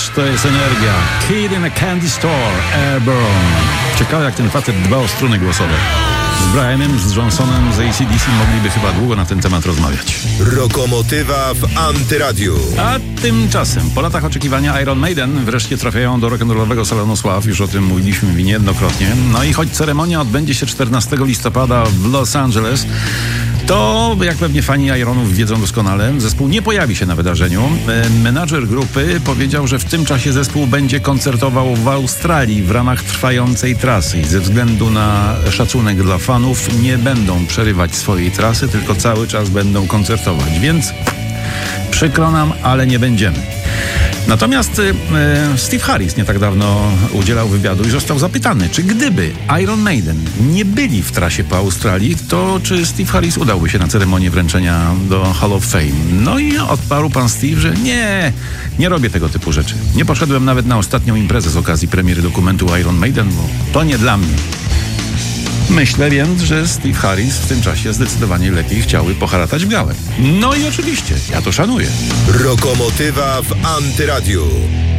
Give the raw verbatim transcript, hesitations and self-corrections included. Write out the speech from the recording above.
Ależ to jest energia. Kid in a Candy Store, Airborne. Ciekawe, jak ten facet dba o struny głosowe. Z Brianem, z Johnsonem, z A C D C mogliby chyba długo na ten temat rozmawiać. Rokomotywa w Antyradiu. A tymczasem, po latach oczekiwania, Iron Maiden wreszcie trafiają do rock'n'rollowego salonu sław. Już o tym mówiliśmy niejednokrotnie. No i choć ceremonia odbędzie się czternastego listopada w Los Angeles, to, jak pewnie fani Ironów wiedzą doskonale, zespół nie pojawi się na wydarzeniu. Menadżer grupy powiedział, że w tym czasie zespół będzie koncertował w Australii w ramach trwającej trasy i ze względu na szacunek dla fanów nie będą przerywać swojej trasy, tylko cały czas będą koncertować, więc przykro nam, ale nie będziemy. Natomiast e, Steve Harris nie tak dawno udzielał wywiadu i został zapytany, czy gdyby Iron Maiden nie byli w trasie po Australii, to czy Steve Harris udałby się na ceremonię wręczenia do Hall of Fame. No i odparł pan Steve, że nie, nie robię tego typu rzeczy. Nie poszedłem nawet na ostatnią imprezę z okazji premiery dokumentu Iron Maiden, bo to nie dla mnie. Myślę więc, że Steve Harris w tym czasie zdecydowanie lepiej chciałby poharatać w gałę. No i oczywiście, ja to szanuję. Rokomotywa w Antyradiu.